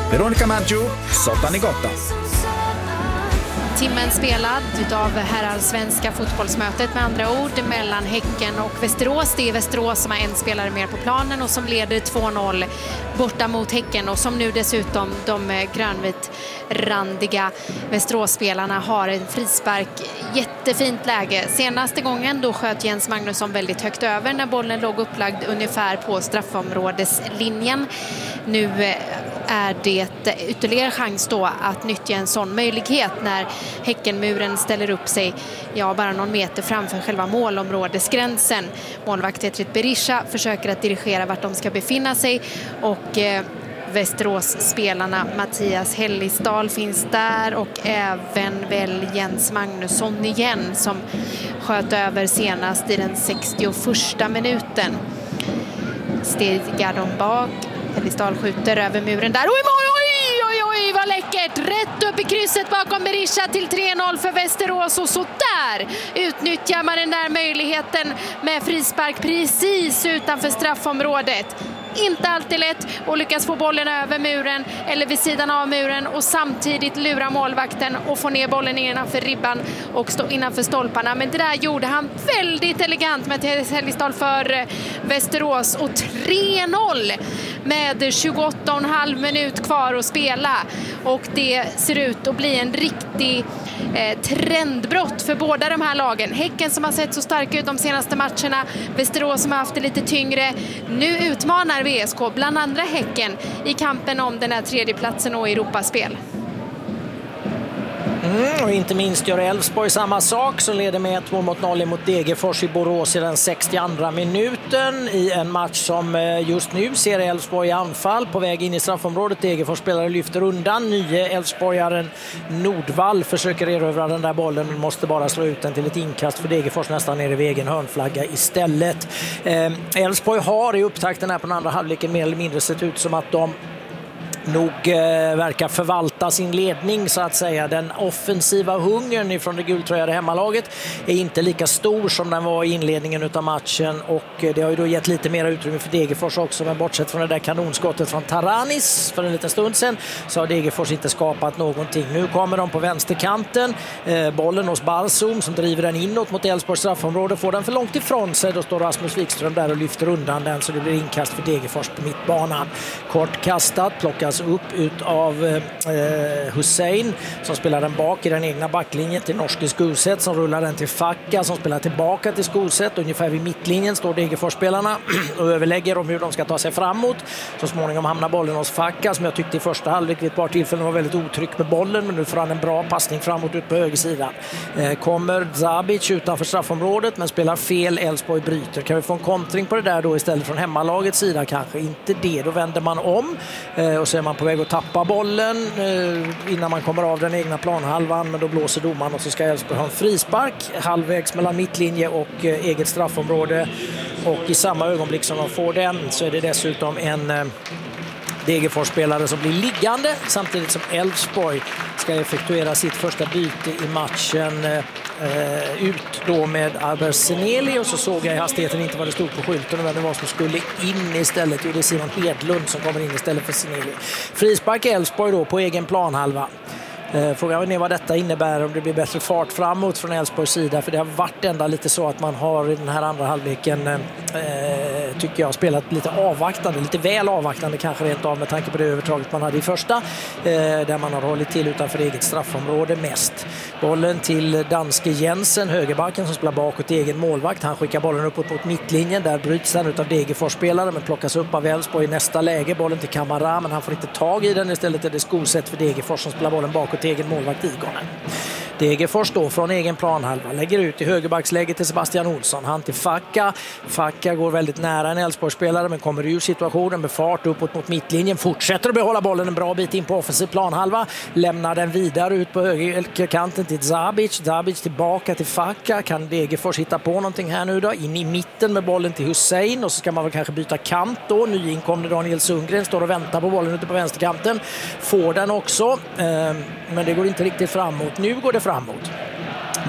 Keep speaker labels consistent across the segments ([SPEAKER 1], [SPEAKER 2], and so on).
[SPEAKER 1] Veronica Maggio, Sotta Nigotta.
[SPEAKER 2] Timmen spelad utav herrallsvenska fotbollsmötet med andra ord mellan Häcken och Västerås. Det är Västerås som har en spelare mer på planen och som leder 2-0 borta mot Häcken och som nu dessutom de grönvitrandiga Västerås-spelarna har en frispark. Jättefint läge. Senaste gången då sköt Jens Magnusson väldigt högt över när bollen låg upplagd ungefär på straffområdeslinjen. Nu är det ytterligare chans då att nyttja en sån möjlighet när Häckenmuren ställer upp sig bara någon meter framför själva målområdesgränsen. Målvakt Tetrit Berisha försöker att dirigera vart de ska befinna sig och Västerås-spelarna Mattias Hellisdal finns där och även väl Jens Magnusson igen som sköt över senast i den 61:a minuten. Stegar de bak. Hellisdal skjuter över muren där. Oj, vad läckert! Rätt upp i krysset bakom Berisha till 3-0 för Västerås. Och så där utnyttjar man den där möjligheten med frispark precis utanför straffområdet. Inte alltid lätt att lyckas få bollen över muren eller vid sidan av muren och samtidigt lura målvakten och få ner bollen innanför ribban och stå innanför stolparna. Men det där gjorde han väldigt elegant med Hellisdal för Västerås och 3-0 med 28,5 minut kvar att spela. Och det ser ut att bli en riktig trendbrott för båda de här lagen. Häcken som har sett så starka ut de senaste matcherna, Västerås som har haft det lite tyngre. Nu utmanar VSK bland andra Häcken i kampen om den här tredjeplatsen och Europaspel.
[SPEAKER 3] Och inte minst gör Elfsborg samma sak som leder med 2-0 mot Degerfors i Borås i den 62:a minuten i en match som just nu ser Elfsborg i anfall på väg in i straffområdet. Degerfors spelare lyfter undan. Nye Elfsborgaren Nordvall försöker erövra den där bollen men måste bara slå ut den till ett inkast för Degerfors nästan nere vid egen hörnflagga istället. Elfsborg har i upptakten här på den andra halvleken mer eller mindre sett ut som att de nog verkar förvalta sin ledning så att säga. Den offensiva hungern ifrån det gultröjade hemmalaget är inte lika stor som den var i inledningen utav matchen och det har ju då gett lite mer utrymme för Degerfors också, men bortsett från det där kanonskottet från Taranis för en liten stund sedan så har Degerfors inte skapat någonting. Nu kommer de på vänsterkanten, bollen hos Barsum som driver den inåt mot Elfsborgs straffområde, får den för långt ifrån sig, då står Rasmus Wikström där och lyfter undan den så det blir inkast för Degerfors på mittbanan. Kort kastat, plockas upp ut av Hussein som spelar den bak i den egna backlinjen till norske Skuset som rullar den till Facka som spelar tillbaka till Skuset. Ungefär vid mittlinjen står Degerfors-spelarna och överlägger om hur de ska ta sig framåt. Så småningom hamnar bollen hos Facka som jag tyckte i första halvlek vid ett par tillfällen var väldigt otrygg med bollen, men nu får han en bra passning framåt ut på högersidan. Kommer Zabic utanför straffområdet men spelar fel, Elfsborg bryter. Kan vi få en kontring på det där då istället från hemmalagets sida? Kanske inte det. Då vänder man om och så är man på väg att tappa bollen innan man kommer av den egna planhalvan, men då blåser domaren och så ska Elfsborg ha en frispark halvvägs mellan mittlinje och eget straffområde, och i samma ögonblick som de får den så är det dessutom en Degerfors-spelare som blir liggande samtidigt som Elfsborg ska effektuera sitt första byte i matchen ut då med Albert Seneli, och så såg jag i hastigheten inte vad det stod på skylten och vem det var som skulle in istället. Det är Simon Hedlund som kommer in istället för Seneli. Frispark Elfsborg då på egen planhalva. Frågan är vad detta innebär, om det blir bättre fart framåt från Elfsborgs sida, för det har varit ända lite så att man har i den här andra halvleken tycker jag spelat lite avvaktande, lite väl avvaktande kanske rent av med tanke på det övertaget man hade i första där man har hållit till utanför eget straffområde mest. Bollen till danske Jensen, högerbacken som spelar bakåt egen målvakt. Han skickar bollen uppåt mot mittlinjen, där bryts den utav Degerfors-spelare men plockas upp av Elfsborg i nästa läge. Bollen till Kamara men han får inte tag i den, istället är det Skoset för Degerfors som spelar bollen bakåt egen målvakt Igonen. Degerfors då från egen planhalva lägger ut i högerbacksläget till Sebastian Olsson. Han till Facka. Facka går väldigt nära en Elfsborgsspelare men kommer ur situationen med fart uppåt mot mittlinjen. Fortsätter att behålla bollen en bra bit in på offensiv planhalva. Lämnar den vidare ut på högerkanten till Zabic. Zabic tillbaka till Facka. Kan Degerfors hitta på någonting här nu då? In i mitten med bollen till Hussein, och så ska man väl kanske byta kant då. Nyinkomne Daniel Sundgren står och väntar på bollen ute på vänsterkanten. Får den också. Men det går inte riktigt framåt. Nu går det framåt.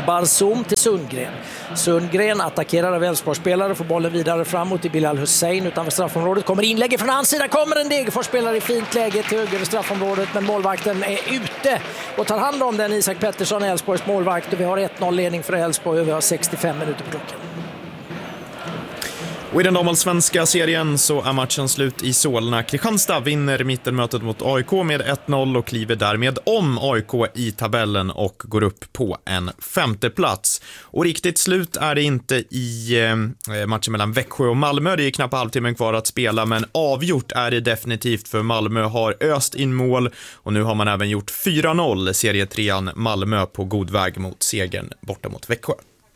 [SPEAKER 3] Barzum till Sundgren. Sundgren attackerar av Elfsborgsspelare, får bollen vidare framåt till Bilal Hussein utanför straffområdet. Kommer inlägg från hans sida, kommer en Degerfors-spelare i fint läge till höger i straffområdet, men målvakten är ute och tar hand om den. Isak Pettersson, Elfsborgs målvakt, och vi har 1-0-ledning för Elfsborg och vi har 65 minuter på klockan.
[SPEAKER 4] Och i den damallsvenska serien så är matchen slut i Solna. Kristianstad vinner mittenmötet mot AIK med 1-0 och kliver därmed om AIK i tabellen och går upp på en 5:e plats. Och riktigt slut är det inte i matchen mellan Växjö och Malmö. Det är knappt halvtimmen kvar att spela, men avgjort är det definitivt, för Malmö har öst in mål och nu har man även gjort 4-0 serietrean Malmö på god väg mot segern borta mot Växjö.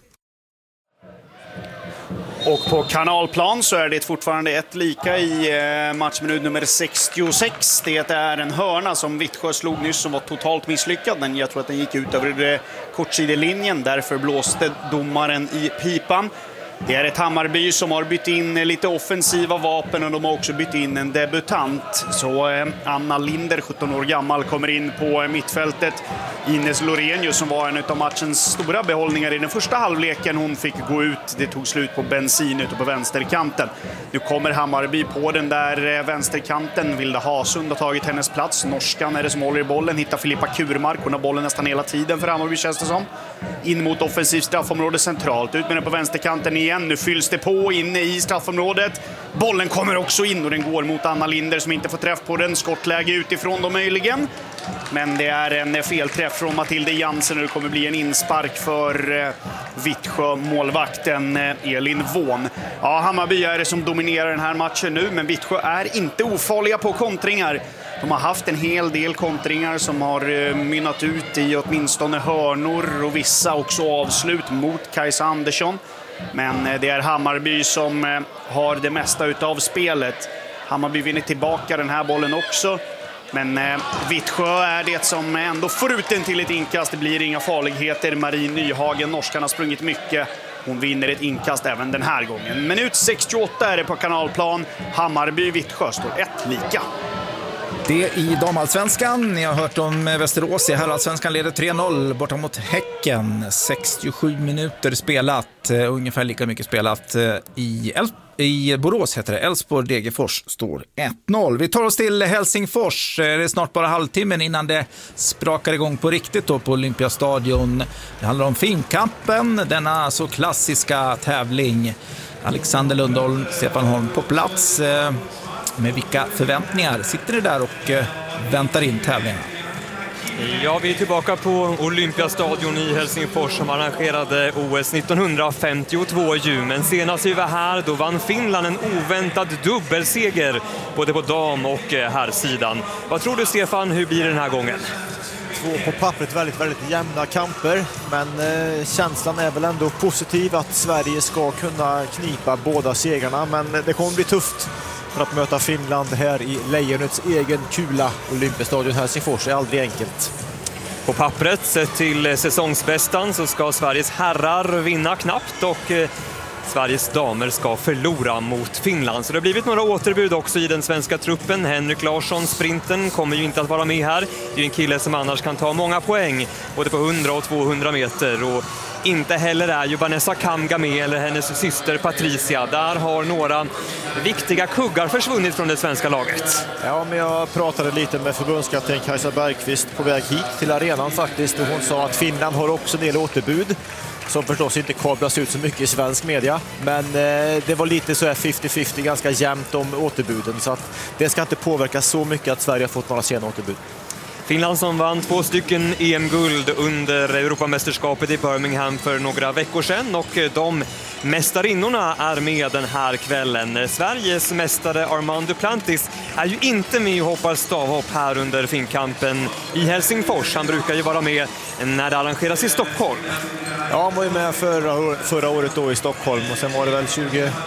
[SPEAKER 5] Och på Kanalplan så är det fortfarande ett lika i matchminut nummer 66. Det är en hörna som Vittsjö slog nyss som var totalt misslyckad. Men jag tror att den gick ut över kortsidelinjen. Därför blåste domaren i pipan. Det är ett Hammarby som har bytt in lite offensiva vapen och de har också bytt in en debutant. Så Anna Linder, 17 år gammal, kommer in på mittfältet. Ines Lorenius, som var en av matchens stora behållningar i den första halvleken, hon fick gå ut. Det tog slut på bensin ute på vänsterkanten. Nu kommer Hammarby på den där vänsterkanten. Vilda Hasund har tagit hennes plats. Norskan är det som håller i bollen. Hittar Filippa Kurmark. Hon har bollen nästan hela tiden för Hammarby, känns det som. In mot offensivt straffområde centralt. Ut med den på vänsterkanten igen. Nu fylls det på inne i straffområdet. Bollen kommer också in och den går mot Anna Linder som inte får träff på den. Skottläge utifrån då möjligen. Men det är en felträff från Matilde Jansen och det kommer bli en inspark för Vittsjö målvakten Elin Vån. Ja, Hammarby är det som dominerar den här matchen nu, men Vittsjö är inte ofarliga på kontringar. De har haft en hel del kontringar som har mynnat ut i åtminstone hörnor och vissa också avslut mot Kajsa Andersson. Men det är Hammarby som har det mesta utav spelet. Hammarby vinner tillbaka den här bollen också. Men Vittsjö är det som ändå får ut den till ett inkast. Det blir inga farligheter. Marie Nyhagen, norskan, har sprungit mycket. Hon vinner ett inkast även den här gången. Minut 68 är det på Kanalplan. Hammarby-Vittsjö står 1 lika.
[SPEAKER 1] Det i damallsvenskan. Ni har hört om Västerås i herrallsvenskan leder 3-0 borta mot Häcken. 67 minuter spelat, ungefär lika mycket spelat i Borås heter det. Elfsborg Degerfors står 1-0. Vi tar oss till Helsingfors. Det är snart bara halvtimmen innan det sprakar igång på riktigt då på Olympiastadion. Det handlar om Finnkampen, denna så klassiska tävling. Alexander Lundholm, Stefan Holm på plats. Med vilka förväntningar sitter ni där och väntar in tävlingen?
[SPEAKER 6] Ja, vi är tillbaka på Olympiastadion i Helsingfors som arrangerade OS 1952 ju. Men senast vi var här, då vann Finland en oväntad dubbelseger både på dam- och herrsidan. Vad tror du, Stefan, hur blir det den här gången?
[SPEAKER 7] Två på pappret väldigt jämna kamper, men känslan är väl ändå positiv att Sverige ska kunna knipa båda segrarna, men det kommer bli tufft. För att möta Finland här i Lejonets egen kula. Olympiastadion Helsingfors är aldrig enkelt.
[SPEAKER 6] På pappret, sett till säsongsbästan, så ska Sveriges herrar vinna knappt och Sveriges damer ska förlora mot Finland. Så det har blivit några återbud också i den svenska truppen. Henrik Larsson, sprinten, kommer ju inte att vara med här. Det är ju en kille som annars kan ta många poäng, både på 100 och 200 meter. Och inte heller är ju Vanessa Kamga med, eller hennes syster Patricia. Där har några viktiga kuggar försvunnit från det svenska laget.
[SPEAKER 7] Ja, men jag pratade lite med förbundskapten Kajsa Bergqvist på väg hit till arenan faktiskt. Och hon sa att Finland har också en del återbud som förstås inte kablas ut så mycket i svensk media. Men det var lite så här 50-50, ganska jämnt om återbuden. Så att det ska inte påverka så mycket att Sverige har fått några sena återbud.
[SPEAKER 6] Finland som vann 2 EM-guld under Europamästerskapet i Birmingham för några veckor sedan, och de mästarinnorna är med den här kvällen. Sveriges mästare Armand Duplantis är ju inte med och hoppar stavhopp här under Finnkampen i Helsingfors. Han brukar ju vara med när det arrangeras i Stockholm.
[SPEAKER 7] Ja, han var ju med förra året då i Stockholm, och sen var det väl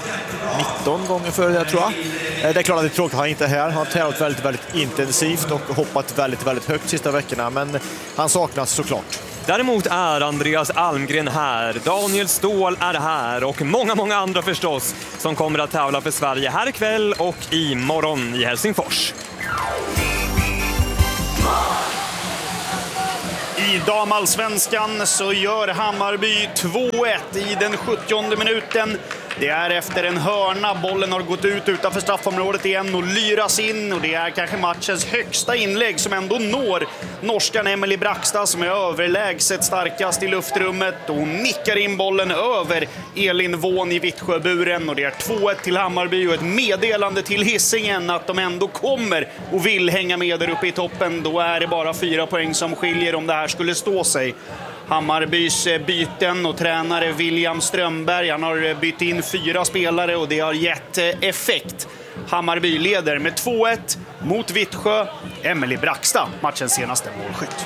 [SPEAKER 7] 2019 gånger före det, tror jag. Det är klart att det är tråkigt att han inte är här. Han har tävlat väldigt intensivt och hoppat väldigt högt sista veckorna, men han saknas såklart.
[SPEAKER 6] Däremot är Andreas Almgren här, Daniel Ståhl är här och många andra förstås som kommer att tävla för Sverige här ikväll och imorgon i Helsingfors.
[SPEAKER 5] I damallsvenskan så gör Hammarby 2-1 i den 70:e minuten. Det är efter en hörna, bollen har gått ut utanför straffområdet igen och lyras in, och det är kanske matchens högsta inlägg som ändå når norskan Emily Brackstad, som är överlägset starkast i luftrummet, och hon nickar in bollen över Elin Vån i Vittsjöburen, och det är 2-1 till Hammarby och ett meddelande till Hisingen att de ändå kommer och vill hänga med där uppe i toppen. Då är det bara 4 poäng som skiljer om det här skulle stå sig. Hammarbys byten och tränare William Strömberg, han har bytt in 4 spelare och det har gett effekt. Hammarby leder med 2-1 mot Vittsjö. Emily Brackstad, matchens senaste målskytt.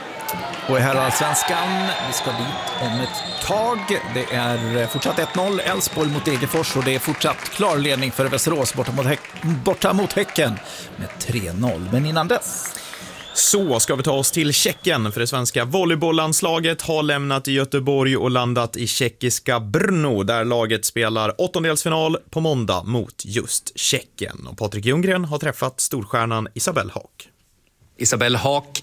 [SPEAKER 1] Och i Herrallsvenskan, vi ska dit om ett tag. Det är fortsatt 1-0, Elfsborg mot Degerfors, och det är fortsatt klar ledning för Västerås borta mot Häcken med 3-0. Men innan dess...
[SPEAKER 4] Så ska vi ta oss till Tjeckien, för det svenska volleybolllandslaget har lämnat i Göteborg och landat i tjeckiska Brno, där laget spelar åttondelsfinal på måndag mot just Tjeckien. Och Patrik Ljunggren har träffat storstjärnan Isabelle Haak.
[SPEAKER 8] Isabelle Haak,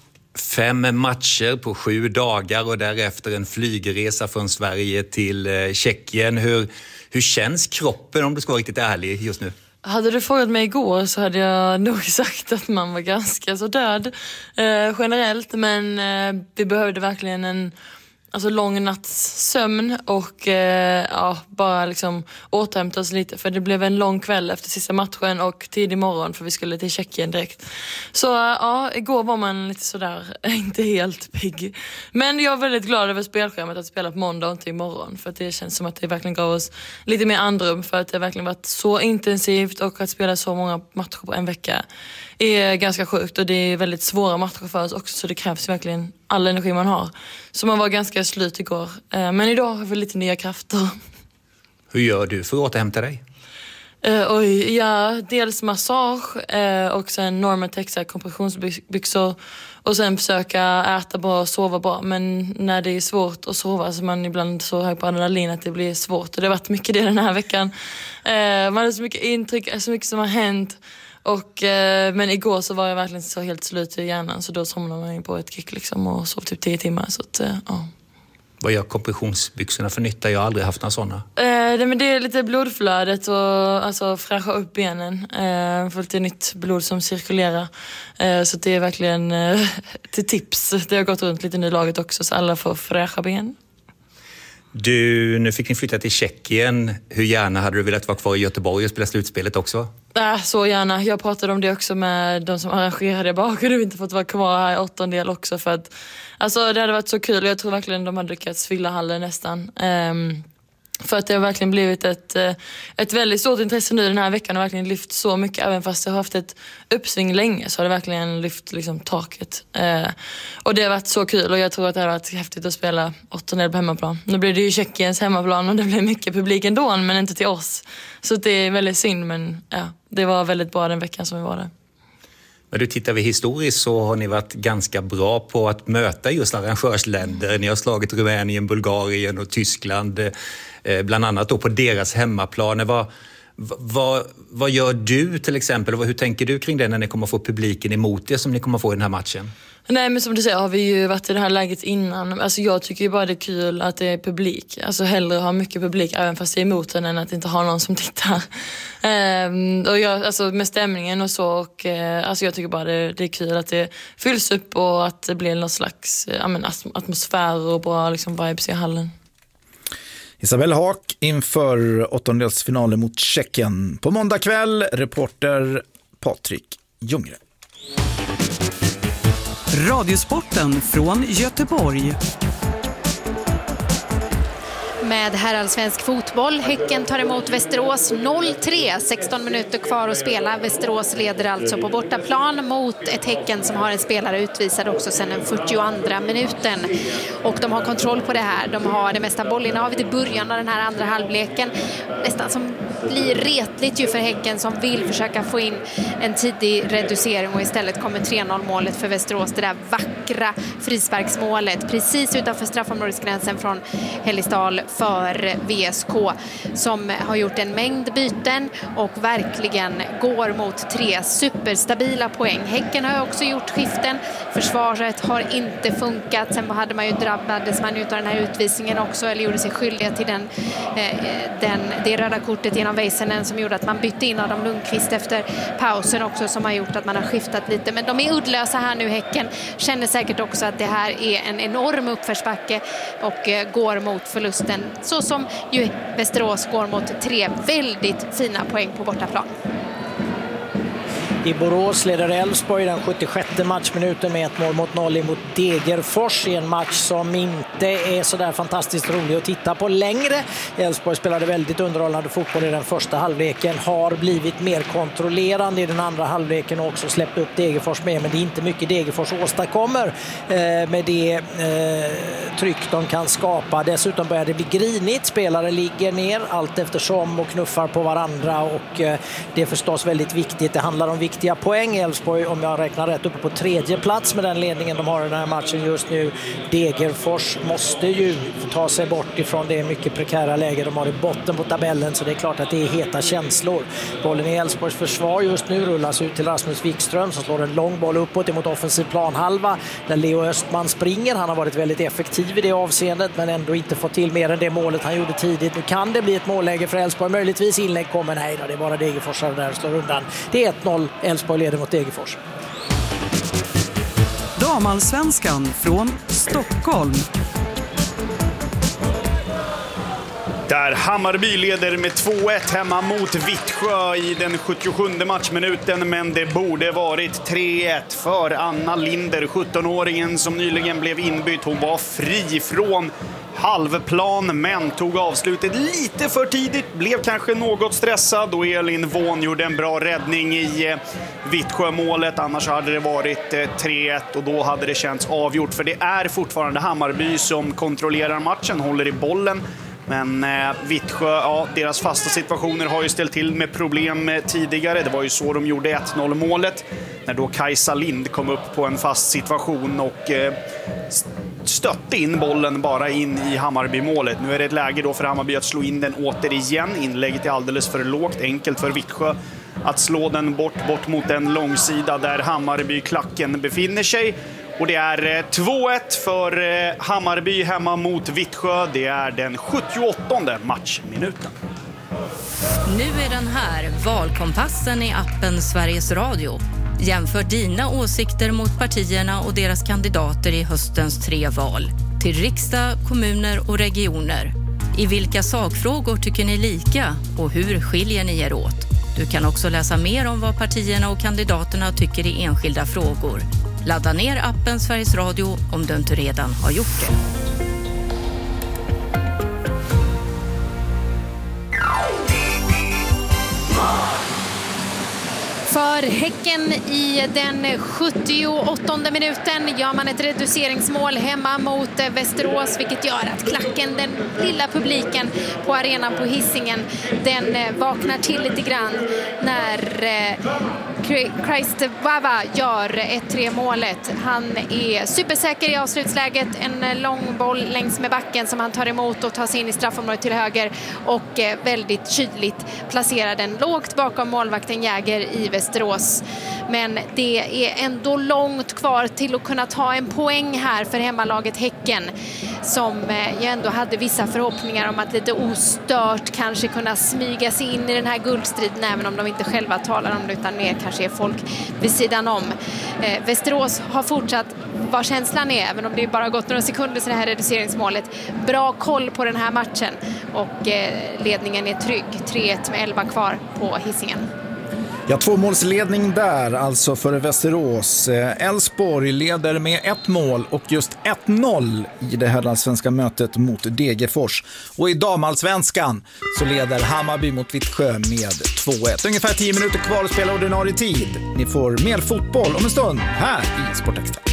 [SPEAKER 8] 5 matcher på 7 dagar och därefter en flygresa från Sverige till Tjeckien. Hur känns kroppen, om du ska vara riktigt ärlig just nu?
[SPEAKER 9] Hade du frågat mig igår så hade jag nog sagt att man var ganska så död generellt, men vi behövde verkligen en lång natts sömn och bara liksom återhämta oss lite, för det blev en lång kväll efter sista matchen och tidig morgon för vi skulle till Tjeckien direkt. Så igår var man lite sådär, inte helt pigg. Men jag är väldigt glad över spelschemat att spela på måndag och inte imorgon, för att det känns som att det verkligen gav oss lite mer andrum, för att det verkligen varit så intensivt, och att spela så många matcher på en vecka är ganska sjukt, och det är väldigt svåra matcher för oss också, så det krävs verkligen all energi man har. Så man var ganska slut igår, men idag har vi lite nya krafter.
[SPEAKER 8] Hur gör du för att återhämta dig?
[SPEAKER 9] Dels massage och sen Normatex, kompressionsbyxor, och sen försöka äta bra och sova bra. Men när det är svårt att sova så man ibland så hög på adrenalin att det blir svårt, och det har varit mycket det den här veckan. Man har så mycket intryck, så mycket som har hänt. Men igår så var jag verkligen så helt slut i hjärnan, så då somnade man på ett kick liksom och sov typ 10 timmar. Så att,
[SPEAKER 8] Vad gör kompressionsbyxorna för nytta? Jag har aldrig haft några sådana.
[SPEAKER 9] Men det är lite blodflödet och fräscha upp benen. Få lite nytt blod som cirkulerar. Så det är verkligen till tips. Det har gått runt lite nu laget också, så alla får fräscha ben.
[SPEAKER 8] Nu fick ni flytta till Tjeckien. Hur gärna hade du velat vara kvar i Göteborg och spela slutspelet också?
[SPEAKER 9] Så gärna. Jag pratade om det också med de som arrangerade bak, och du inte fått vara kvar här i 8:e också, för att det hade varit så kul. Jag tror verkligen de hade lyckats fylla hallen nästan. För att det har verkligen blivit ett väldigt stort intresse nu den här veckan, och verkligen lyft så mycket. Även fast jag har haft ett uppsving länge så har det verkligen lyft liksom taket. Och det har varit så kul, och jag tror att det har varit häftigt att spela 8:e på hemmaplan. Nu blir det ju Tjeckiens hemmaplan och det blir mycket publik ändå, men inte till oss. Så det är väldigt synd, men det var väldigt bra den veckan som vi var där.
[SPEAKER 8] Men du, tittar vi historiskt så har ni varit ganska bra på att möta just arrangörsländer. Ni har slagit Rumänien, Bulgarien och Tyskland, bland annat då på deras hemmaplan. Vad gör du till exempel, och hur tänker du kring det när ni kommer få publiken emot er som ni kommer få i den här matchen?
[SPEAKER 9] Nej, men som du säger har vi ju varit i det här läget innan. Jag tycker ju bara det är kul att det är publik. Hellre ha mycket publik även fast det är emot den än att inte ha någon som tittar. Och med stämningen och så. Och, jag tycker bara det är kul att det fylls upp och att det blir någon slags atmosfär och bra liksom, vibes i hallen.
[SPEAKER 1] Isabelle Haak inför 8-delsfinalen mot Tjeckien. På måndag kväll, reporter Patrik Ljunggren.
[SPEAKER 10] Radiosporten från Göteborg.
[SPEAKER 2] Med herrallsvensk fotboll. Häcken tar emot Västerås 0-3. 16 minuter kvar att spela. Västerås leder alltså på bortaplan mot ett Häcken som har en spelare utvisad också sedan den 42:a minuten. Och de har kontroll på det här. De har det mesta bollinnehavet i början av den här andra halvleken. Nästan som blir retligt ju för Häcken som vill försöka få in en tidig reducering, och istället kommer 3-0-målet för Västerås. Det där vackra frisparksmålet precis utanför straffområdesgränsen från Hellisdal för VSK, som har gjort en mängd byten och verkligen går mot 3 superstabila poäng. Häcken har också gjort skiften. Försvaret har inte funkat. Sen drabbades man ut av den här utvisningen också, eller gjorde sig skyldiga till det röda kortet genom Väisänen som gjorde att man bytte in Adam Lundqvist efter pausen också, som har gjort att man har skiftat lite. Men de är uddlösa här nu, Häcken. Känner säkert också att det här är en enorm uppförsbacke och går mot förlusten. Så som ju Västerås går mot 3 väldigt fina poäng på bortaplan.
[SPEAKER 3] I Borås leder Elfsborg den 76 matchminuten med 1-0 mot Degerfors i en match som inte är så där fantastiskt rolig att titta på längre. Elfsborg spelade väldigt underhållande fotboll i den första halvleken, har blivit mer kontrollerande i den andra halvleken och också släppt upp Degerfors med, men det är inte mycket Degerfors åstadkommer med det tryck de kan skapa. Dessutom börjar det bli grinigt, spelare ligger ner allt eftersom och knuffar på varandra, och det är förstås väldigt viktigt. Det handlar om viktiga poäng. Elfsborg, om jag räknar rätt, uppe på 3:e plats med den ledningen de har i den här matchen just nu. Degerfors måste ju ta sig bort ifrån det mycket prekära läge de har i botten på tabellen, så det är klart att det är heta känslor. Bollen i Elfsborgs försvar just nu rullas ut till Rasmus Wikström som slår en lång boll uppåt mot offensiv planhalva där Leo Östman springer. Han har varit väldigt effektiv i det avseendet, men ändå inte fått till mer än det målet han gjorde tidigt. Nu kan det bli ett målläge för Elfsborg, möjligtvis inlägg kommer. Nej då, det är bara Degerfors där slår undan. Det är 1-0, Elfsborg leder mot Degerfors.
[SPEAKER 10] Damallsvenskan från Stockholm.
[SPEAKER 5] Där Hammarby leder med 2-1 hemma mot Vittsjö i den 77:e matchminuten, men det borde varit 3-1 för Anna Linder, 17-åringen som nyligen blev inbytt. Hon var fri från halvplan men tog avslutet lite för tidigt, blev kanske något stressad och Elin Vån gjorde en bra räddning i Vittsjö-målet. Annars hade det varit 3-1 och då hade det känts avgjort, för det är fortfarande Hammarby som kontrollerar matchen, håller i bollen. Men Vittsjö, ja, deras fasta situationer har ju ställt till med problem tidigare. Det var ju så de gjorde 1-0-målet, när då Kajsa Lind kom upp på en fast situation och stötte in bollen bara in i Hammarby-målet. Nu är det ett läge då för Hammarby att slå in den återigen. Inlägget är alldeles för lågt, enkelt för Vittsjö att slå den bort mot en långsida där Hammarby-klacken befinner sig. Och det är 2-1 för Hammarby hemma mot Vittsjö. Det är den 78:e matchminuten.
[SPEAKER 11] Nu är den här, valkompassen i appen Sveriges Radio. Jämför dina åsikter mot partierna och deras kandidater i höstens 3 val. Till riksdag, kommuner och regioner. I vilka sakfrågor tycker ni lika och hur skiljer ni er åt? Du kan också läsa mer om vad partierna och kandidaterna tycker i enskilda frågor. Ladda ner appen Sveriges Radio om du inte redan har gjort det.
[SPEAKER 2] För Häcken i den 78:e minuten gör man ett reduceringsmål hemma mot Västerås, vilket gör att klacken, den lilla publiken på arenan på Hisingen, den vaknar till lite grann när Christevava gör 1-3-målet. Han är supersäker i avslutsläget, en lång boll längs med backen som han tar emot och tar sig in i straffområdet till höger och väldigt kyligt placerar den lågt bakom målvakten Jäger i Västerås. Men det är ändå långt kvar till att kunna ta en poäng här för hemmalaget Häcken, som jag ändå hade vissa förhoppningar om att lite ostört kanske kunna smyga sig in i den här guldstriden, även om de inte själva talar om det utan mer kanske är folk vid sidan om. Västerås har fortsatt, vad känslan är, även om det bara har gått några sekunder sedan det här reduceringsmålet, bra koll på den här matchen och ledningen är trygg. 3-1 med 11 kvar på Hisingen.
[SPEAKER 1] Ja, 2-målsledning där alltså för Västerås. Elfsborg leder med 1 mål och just 1-0 i det här svenska mötet mot Degerfors. Och i damallsvenskan så leder Hammarby mot Vittsjö med 2-1. Ungefär 10 minuter kvar att spela ordinarie tid. Ni får mer fotboll om en stund här i Sportextra.